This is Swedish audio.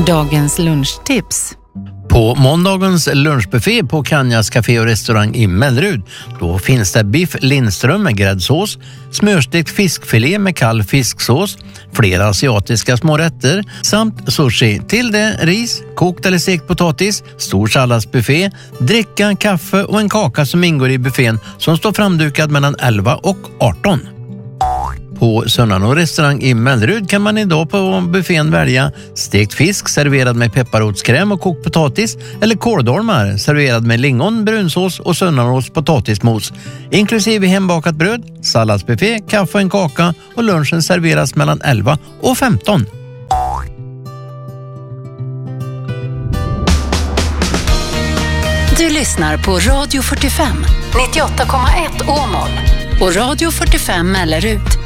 Dagens lunchtips. På måndagens lunchbuffé på Kanjas Café och restaurang i Mellerud, då finns det biff Lindström med gräddsås, smörstekt fiskfilé med kall fisksås, flera asiatiska små rätter samt sushi. Till det ris, kokt eller stekt potatis, stor salladsbuffé, dricka, kaffe och en kaka som ingår i buffén som står framdukad mellan 11 och 18. På Sönnan och restaurang i Mellerud kan man idag på buffén välja stekt fisk serverad med pepparrotskräm och kokt potatis eller kåldolmar serverad med lingon, brunsås och sönnanost potatismos inklusive hembakat bröd, salladsbuffé, kaffe och en kaka och lunchen serveras mellan 11 och 15. Du lyssnar på Radio 45, 98,1 Åmål och Radio 45 Mellerud.